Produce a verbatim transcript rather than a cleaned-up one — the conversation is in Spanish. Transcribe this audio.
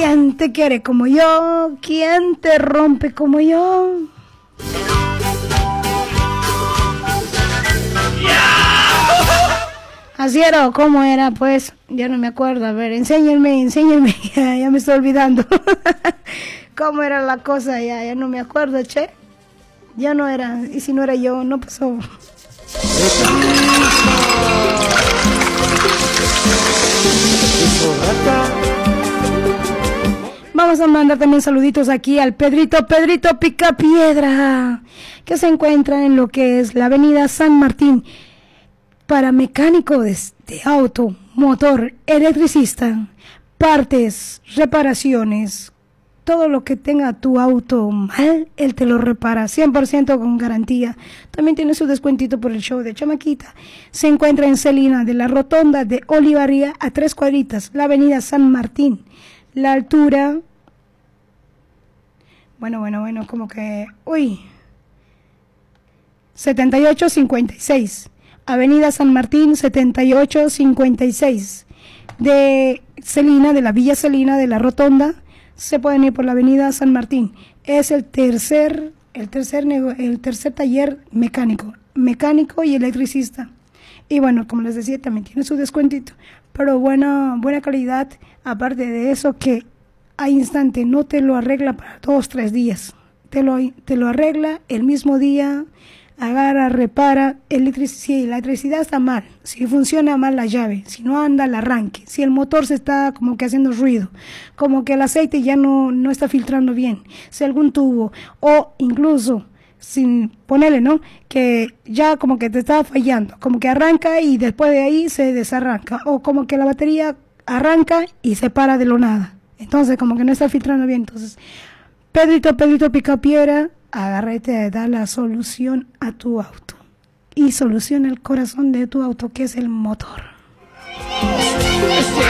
¿Quién te quiere como yo? ¿Quién te rompe como yo? Así era, ¿o cómo era? Pues, ya no me acuerdo. A ver, enséñenme, enséñenme. Ya, ya me estoy olvidando. ¿Cómo era la cosa? Ya, ya no me acuerdo, che. Ya no era. Y si no era yo, no pasó. Vamos a mandar también saluditos aquí al Pedrito, Pedrito Picapiedra, que se encuentra en lo que es la avenida San Martín. Para mecánico de, de auto, motor, electricista, partes, reparaciones, todo lo que tenga tu auto mal, él te lo repara, cien por ciento con garantía. También tiene su descuentito por el show de Chamaquita. Se encuentra en Celina, de la rotonda de Olivaría a tres cuadritas, la avenida San Martín. La altura, bueno, bueno, bueno, como que, uy, setenta y ocho cincuenta y seis. Avenida San Martín, setenta y ocho cincuenta y seis. De Celina, de la Villa Celina, de la Rotonda, se pueden ir por la Avenida San Martín. Es el tercer, el tercer, el tercer taller mecánico, mecánico y electricista. Y bueno, como les decía, también tiene su descuentito, pero buena, buena calidad. Aparte de eso, que a instante no te lo arregla para dos, tres días. Te lo, te lo arregla el mismo día. Agarra, repara, electric- si la electricidad está mal, si funciona mal la llave, si no anda el arranque, si el motor se está como que haciendo ruido, como que el aceite ya no, no está filtrando bien, si algún tubo, o incluso, sin ponerle, ¿no? Que ya como que te está fallando, como que arranca y después de ahí se desarranca, o como que la batería arranca y se para de lo nada, entonces como que no está filtrando bien. Entonces, Pedrito, Pedrito Picapiedra, agárrate a dar la solución a tu auto y soluciona el corazón de tu auto, que es el motor.